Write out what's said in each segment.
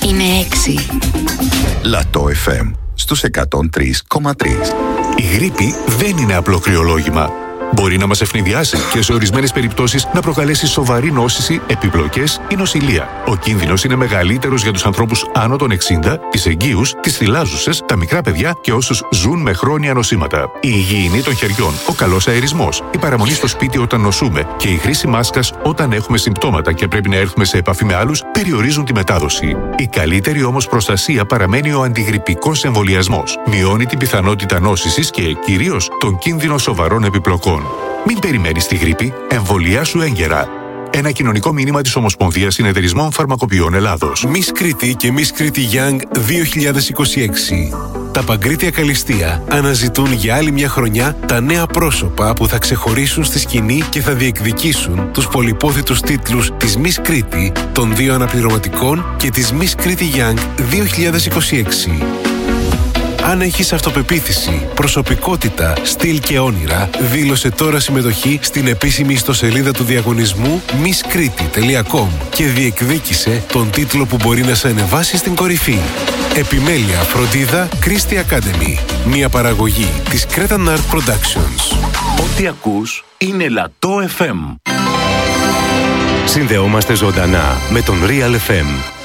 είναι 6. Λατό FM στους 103,3. Η γρίπη δεν είναι απλό κρυολόγημα. Μπορεί να μας ευνηδιάσει και σε ορισμένες περιπτώσεις να προκαλέσει σοβαρή νόσηση, επιπλοκές ή νοσηλεία. Ο κίνδυνος είναι μεγαλύτερος για τους ανθρώπους άνω των 60, τις εγγύους, τις θυλάζουσες, τα μικρά παιδιά και όσους ζουν με χρόνια νοσήματα. Η υγιεινή των χεριών, ο καλός αερισμός, η παραμονή στο σπίτι όταν νοσούμε και η χρήση μάσκας όταν έχουμε συμπτώματα και πρέπει να έρθουμε σε επαφή με άλλους περιορίζουν τη μετάδοση. Η καλύτερη όμως προστασία παραμένει ο αντιγρυπικός εμβολιασμός. Μειώνει την πιθανότητα νόσησης και κυρίως τον κίνδυνο σοβαρών επιπλοκών. Μην περιμένεις τη γρίπη, εμβολιάσου έγκαιρα. Ένα κοινωνικό μήνυμα της Ομοσπονδίας Συνεταιρισμών Φαρμακοποιών Ελλάδος. Miss Crete και Miss Crete Young 2026. Τα Παγκρίτια Καλλιστεία αναζητούν για άλλη μια χρονιά τα νέα πρόσωπα που θα ξεχωρίσουν στη σκηνή και θα διεκδικήσουν τους πολυπόθητους τίτλους της Miss Crete, των 2 αναπληρωματικών και της Miss Crete Young 2026. Αν έχεις αυτοπεποίθηση, προσωπικότητα, στυλ και όνειρα, δήλωσε τώρα συμμετοχή στην επίσημη ιστοσελίδα του διαγωνισμού misskriti.com και διεκδίκησε τον τίτλο που μπορεί να σε ανεβάσει στην κορυφή. Επιμέλεια, φροντίδα, Christie Academy. Μια παραγωγή της Cretan Art Productions. Ό,τι ακούς είναι Λατό FM. Συνδεόμαστε ζωντανά με τον Real FM.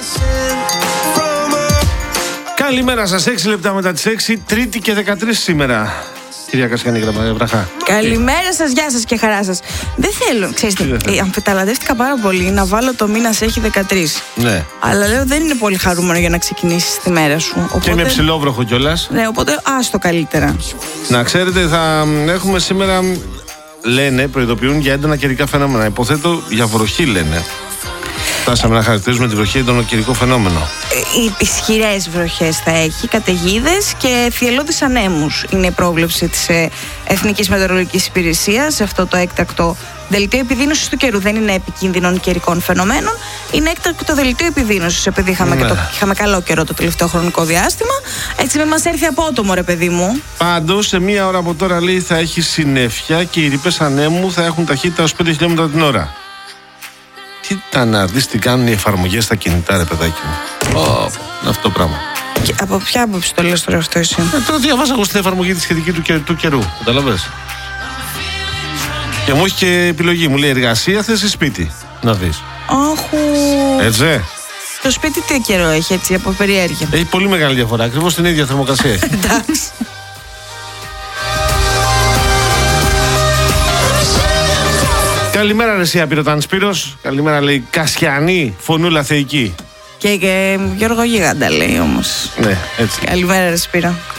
Καλημέρα σας, 6 λεπτά μετά τις 6, Τρίτη και 13 σήμερα. Κυρία Κασιανή Βραχά. Καλημέρα σας, γεια σας και χαρά σας. Δεν θέλω, ξέρετε, αμφιταλαντεύτηκα πάρα πολύ να βάλω το μήνας έχει 13. Ναι. Αλλά λέω δεν είναι πολύ χαρούμενο για να ξεκινήσεις τη μέρα σου. Οπότε, και με ψηλόβροχο κιόλας. Ναι, οπότε άστο καλύτερα. Να ξέρετε, θα έχουμε σήμερα, λένε, προειδοποιούν για έντονα καιρικά φαινόμενα. Υποθέτω για βροχή, λένε. Φτάσαμε να χαρακτηρίζουμε τη βροχή έντονο καιρικό φαινόμενο. Ισχυρές βροχές θα έχει, καταιγίδες και θυελλώδεις ανέμους. Είναι η πρόβλεψη της Εθνικής Μετεωρολογικής Υπηρεσίας σε αυτό το έκτακτο δελτίο επιδείνωσης του καιρού. Δεν είναι επικίνδυνων καιρικών φαινομένων. Είναι έκτακτο δελτίο επιδείνωσης, επειδή είχαμε καλό καιρό το τελευταίο χρονικό διάστημα. Έτσι με μας έρθει απότομο, ρε παιδί μου. Πάντως, σε μία ώρα από τώρα, λέει, θα έχει συννέφεια και οι ρηπές ανέμου θα έχουν ταχύτητα ως 5 χιλιόμετρα την ώρα. Κοίτα να δεις τι κάνουν οι εφαρμογές στα κινητά, ρε παιδάκι μου. Αυτό το πράγμα. Και από ποια άποψη το λες τώρα αυτό εσύ? Τώρα διαβάζα εγώ στην εφαρμογή τη σχετική του καιρού. Καταλαβες. Και μου έχει και επιλογή. Μου λέει εργασία, θες ή σπίτι. Να δεις. Έτσι. Το σπίτι τι καιρό έχει, έτσι, από περιέργεια? Έχει πολύ μεγάλη διαφορά. Ακριβώς την ίδια θερμοκρασία έχει. Εντάξει. Καλημέρα, ρε εσύ Απειρωτάν Σπύρος. Καλημέρα, λέει Κασιανή, φωνούλα θεϊκή. Και Γιώργο Γίγαντα, λέει όμως. Ναι, έτσι. Καλημέρα, ρε Σπύρο.